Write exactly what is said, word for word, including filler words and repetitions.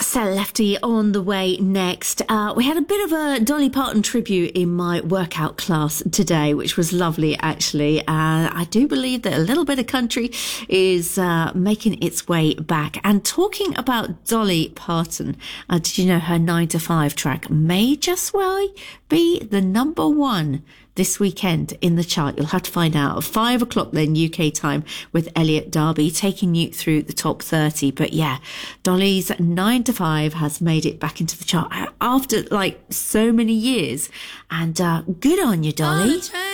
Stella Lefty on the way next. Uh, we had a bit of a Dolly Parton tribute in my workout class today, which was lovely, actually. Uh, I do believe that a little bit of country is uh, making its way back. And talking about Dolly Parton, uh, did you know her nine to five track may just well be the number one this weekend in the chart? You'll have to find out. Five o'clock then U K time with Elliot Darby taking you through the top thirty. But yeah, Dolly's nine to five has made it back into the chart after like so many years. And uh, good on you, Dolly.